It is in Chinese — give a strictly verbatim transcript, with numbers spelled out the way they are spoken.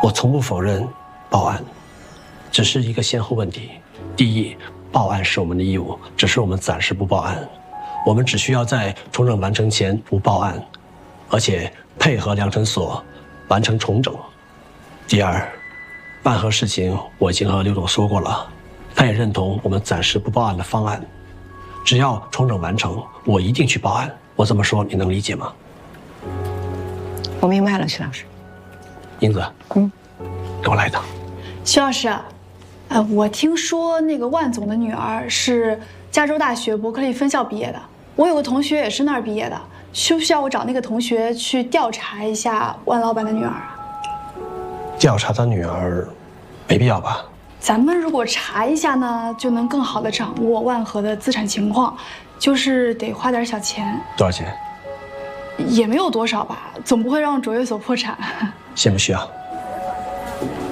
我从不否认报案，只是一个先后问题。第一，报案是我们的义务，只是我们暂时不报案。我们只需要在重整完成前不报案，而且配合良辰所完成重整。第二，办和事情我已经和刘总说过了，他也认同我们暂时不报案的方案。只要重整完成，我一定去报案。我这么说你能理解吗？ 我明白了，徐老师。 英子，嗯，跟我来一趟。 徐老师，呃，我听说那个万总的女儿是加州大学伯克利分校毕业的，我有个同学也是那儿毕业的，需不需要我找那个同学去调查一下万老板的女儿啊？ 调查他女儿，没必要吧？ 咱们如果查一下呢，就能更好的掌握万和的资产情况，就是得花点小钱。 多少钱？ 也没有多少吧，总不会让卓越所破产。 先不需要。